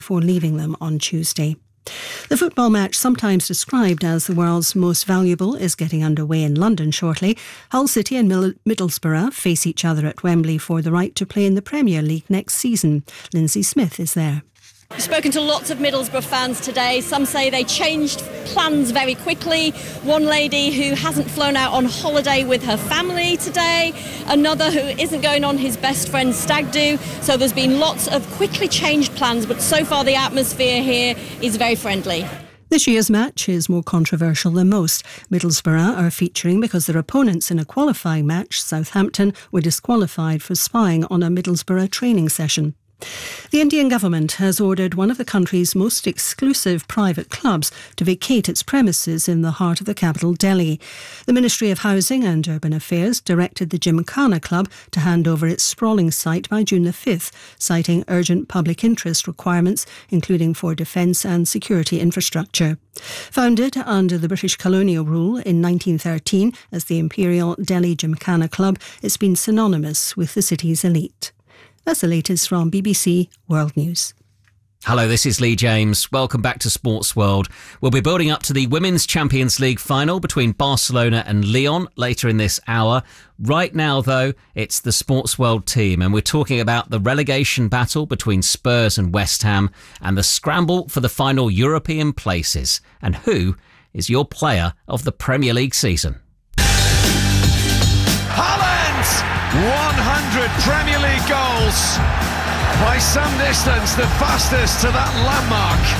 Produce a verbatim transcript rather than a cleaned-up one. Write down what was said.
before leaving them on Tuesday. The football match, sometimes described as the world's most valuable, is getting underway in London shortly. Hull City and Middlesbrough face each other at Wembley for the right to play in the Premier League next season. Lindsay Smith is there. I've spoken to lots of Middlesbrough fans today. Some say they changed plans very quickly. One lady who hasn't flown out on holiday with her family today. Another who isn't going on his best friend's stag do. So there's been lots of quickly changed plans, but so far the atmosphere here is very friendly. This year's match is more controversial than most. Middlesbrough are featuring because their opponents in a qualifying match, Southampton, were disqualified for spying on a Middlesbrough training session. The Indian government has ordered one of the country's most exclusive private clubs to vacate its premises in the heart of the capital, Delhi. The Ministry of Housing and Urban Affairs directed the Gymkhana Club to hand over its sprawling site by June the fifth, citing urgent public interest requirements, including for defence and security infrastructure. Founded under the British colonial rule in nineteen thirteen as the Imperial Delhi Gymkhana Club, it's been synonymous with the city's elite. That's the latest from B B C World News. Hello, this is Lee James. Welcome back to Sports World. We'll be building up to the Women's Champions League final between Barcelona and Lyon later in this hour. Right now, though, it's the Sports World team, and we're talking about the relegation battle between Spurs and West Ham and the scramble for the final European places. And who is your player of the Premier League season? one hundred Premier League goals. By some distance, the fastest to that landmark.